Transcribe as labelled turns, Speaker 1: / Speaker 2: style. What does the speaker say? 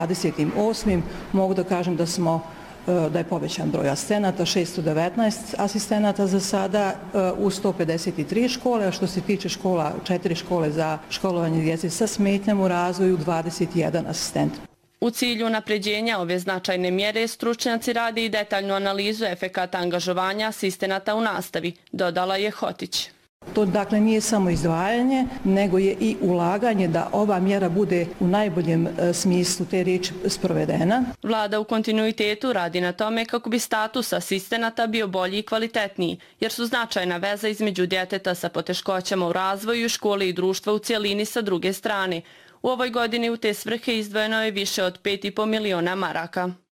Speaker 1: 28. mogu da kažem da je povećan broj asistenata, 619 asistenata za sada u 153 škole, a što se tiče škola, 4 škole za školovanje djece sa smetnjama u razvoju, 21 asistent.
Speaker 2: U cilju napređenja ove značajne mjere stručnjaci rade i detaljnu analizu efekata angažovanja asistenata u nastavi, dodala je Hotić.
Speaker 1: To dakle nije samo izdvajanje, nego je i ulaganje da ova mjera bude u najboljem smislu te riječi sprovedena.
Speaker 2: Vlada u kontinuitetu radi na tome kako bi status asistenata bio bolji i kvalitetniji, jer su značajna veza između djeteta sa poteškoćama u razvoju, škole i društva u cijelini sa druge strane. U ovoj godini u te svrhe izdvojeno je više od 5,5 miliona maraka.